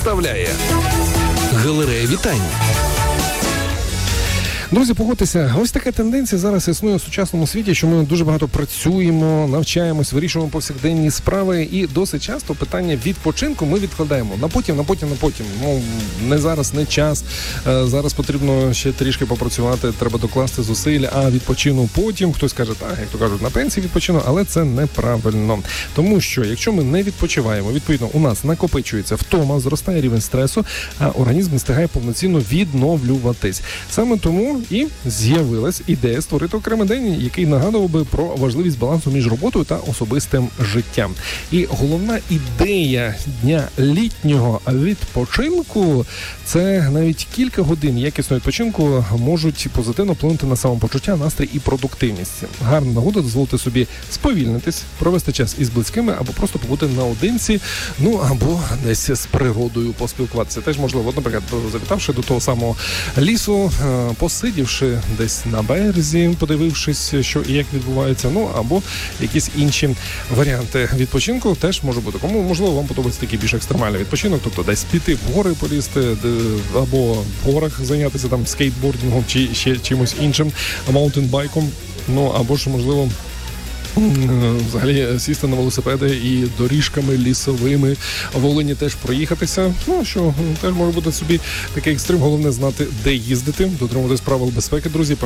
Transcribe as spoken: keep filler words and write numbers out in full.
Представляє галерея вітань. Друзі, погодьтеся, ось така тенденція зараз існує в сучасному світі, що ми дуже багато працюємо, навчаємось, вирішуємо повсякденні справи, і досить часто питання відпочинку ми відкладаємо на потім, на потім, на потім. Ну, не зараз, не час, зараз потрібно ще трішки попрацювати, треба докласти зусиль, а відпочину потім. Хтось каже, так, як то кажуть, на пенсії відпочину, але це неправильно. Тому що, якщо ми не відпочиваємо, відповідно, у нас накопичується втома, зростає рівень стресу, а організм не встигає повноцінно відновлюватись. Саме тому і з'явилась ідея створити окремий день, який нагадував би про важливість балансу між роботою та особистим життям. І головна ідея дня літнього відпочинку – це навіть кілька годин якісного відпочинку можуть позитивно вплинути на самопочуття, настрій і продуктивність. Гарна нагода дозволити собі сповільнитись, провести час із близькими або просто побути наодинці, ну або десь з природою поспілкуватися. Теж можливо, наприклад, завітавши до того самого лісу, посидівши десь на березі, подивившись, що і як відбувається, ну або якісь інші варіанти відпочинку теж може бути. Кому, можливо, вам подобається такий більш екстремальний відпочинок, тобто десь піти в гори полізти, або в горах зайнятися там скейтбордингом чи ще чимось іншим, маунтинбайком, ну або ж, можливо, взагалі сісти на велосипеди і доріжками лісовими Волині теж проїхатися. Ну, що теж може бути собі такий екстрим. Головне знати, де їздити, дотримуватись правил безпеки, друзі.